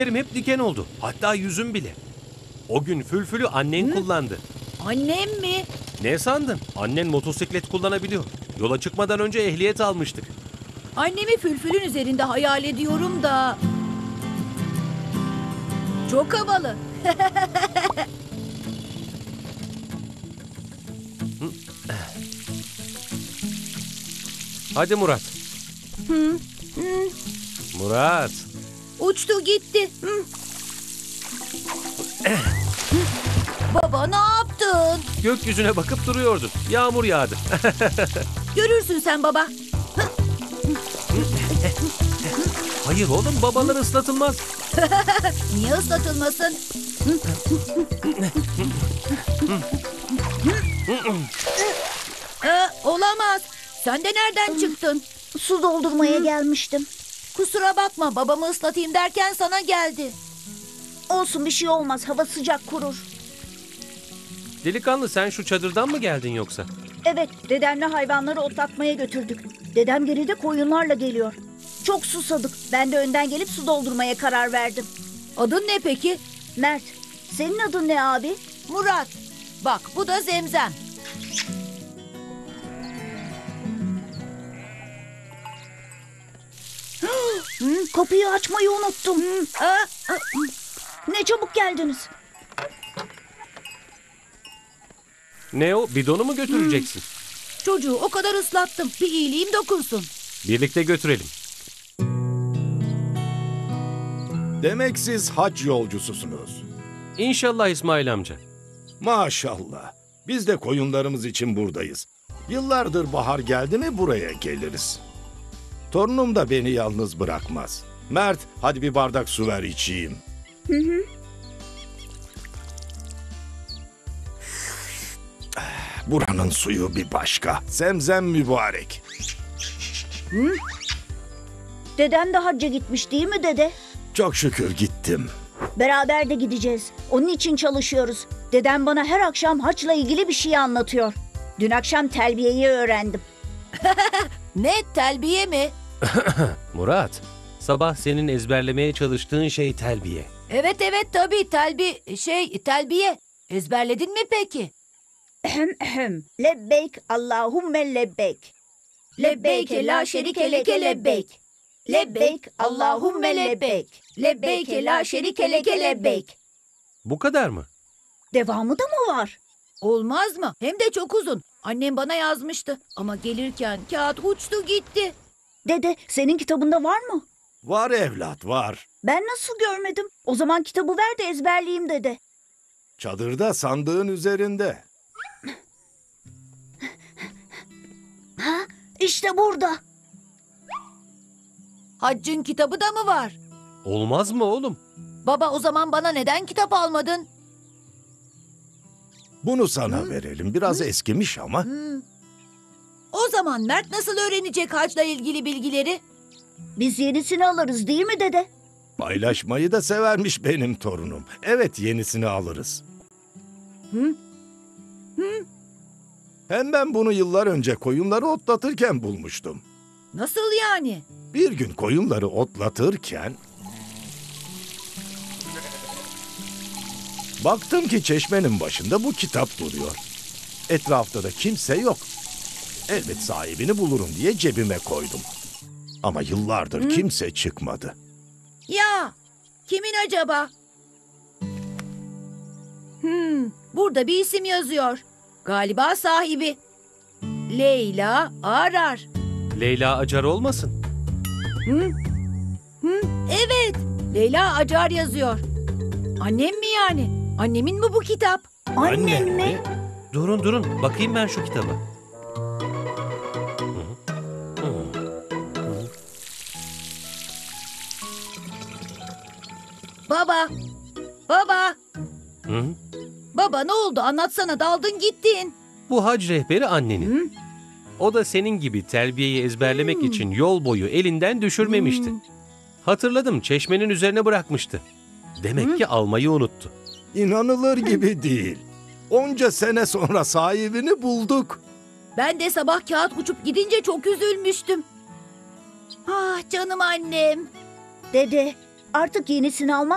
hep diken oldu. Hatta yüzüm bile. O gün fülfülü annen kullandı. Annem mi? Ne sandın? Annen motosiklet kullanabiliyor. Yola çıkmadan önce ehliyet almıştık. Annemi fülfülün üzerinde hayal ediyorum da. Çok havalı. Hadi Murat. Murat. Uçtu gitti. Baba ne yaptın? Gökyüzüne bakıp duruyordun. Yağmur yağdı. Görürsün sen baba. Hayır oğlum, babalar ıslatılmaz. Niye ıslatılmasın? Olamaz. Sen de nereden çıktın? Su doldurmaya gelmiştim. Kusura bakma, babamı ıslatayım derken sana geldi. Olsun, bir şey olmaz. Hava sıcak, kurur. Delikanlı, sen şu çadırdan mı geldin yoksa? Evet, dedemle hayvanları otlatmaya götürdük. Dedem geride koyunlarla geliyor. Çok susadık. Ben de önden gelip su doldurmaya karar verdim. Adın ne peki? Mert, senin adın ne abi? Murat. Bak, bu da Zemzem. Kapıyı açmayı unuttum. Ne çabuk geldiniz. Ne o? Bidonu mu götüreceksin? Çocuğu o kadar ıslattım. Bir iyiliğim dokunsun. Birlikte götürelim. Demek siz hac yolcususunuz. İnşallah İsmail amca. Maşallah. Biz de koyunlarımız için buradayız. Yıllardır bahar geldi mi buraya geliriz. Torunum da beni yalnız bırakmaz. Mert, hadi bir bardak su ver içeyim. Buranın suyu bir başka. Zemzem mübarek. Dedem de hacca gitmiş değil mi dede? Çok şükür gittim. Beraber de gideceğiz. Onun için çalışıyoruz. Dedem bana her akşam haçla ilgili bir şey anlatıyor. Dün akşam telbiyeyi öğrendim. Ne, telbiye mi? Murat, sabah senin ezberlemeye çalıştığın şey telbiye. Evet tabii telbiye. Ezberledin mi peki? Lebbeyk Allahümme lebbeyk. Lebbeyke la şerike leke lebbeyk. Lebbeyk Allahümme lebbeyk. Lebbeyke la şerike leke lebbeyk. Bu kadar mı? Devamı da mı var? Olmaz mı? Hem de çok uzun. Annem bana yazmıştı. Ama gelirken kağıt uçtu gitti. Dede, senin kitabında var mı? Var evlat, var. Ben nasıl görmedim? O zaman kitabı ver de ezberleyeyim dede. Çadırda sandığın üzerinde. İşte burada. Haccın kitabı da mı var? Olmaz mı oğlum? Baba, o zaman bana neden kitap almadın? Bunu sana verelim. Biraz eskimiş ama. O zaman Mert nasıl öğrenecek hacla ilgili bilgileri? Biz yenisini alırız değil mi dede? Paylaşmayı da severmiş benim torunum. Evet, yenisini alırız. Hem ben bunu yıllar önce koyunları otlatırken bulmuştum. Nasıl yani? Bir gün koyunları otlatırken baktım ki çeşmenin başında bu kitap duruyor. Etrafta da kimse yok. Elbet sahibini bulurum diye cebime koydum. Ama yıllardır kimse çıkmadı. Ya, kimin acaba? Burada bir isim yazıyor. Galiba sahibi. Leyla Arar. Leyla Acar olmasın? Evet, Leyla Acar yazıyor. Annem mi yani? Annemin mi bu kitap? Annen mi? Durun, bakayım ben şu kitaba. Baba, baba, Hı? baba ne oldu? Anlatsana, daldın gittin. Bu hac rehberi annenin. O da senin gibi telbiyeyi ezberlemek için yol boyu elinden düşürmemişti. Hatırladım, çeşmenin üzerine bırakmıştı. Demek ki almayı unuttu. İnanılır gibi değil. Onca sene sonra sahibini bulduk. Ben de sabah kağıt uçup gidince çok üzülmüştüm. Ah canım annem. Dede, artık yenisini almak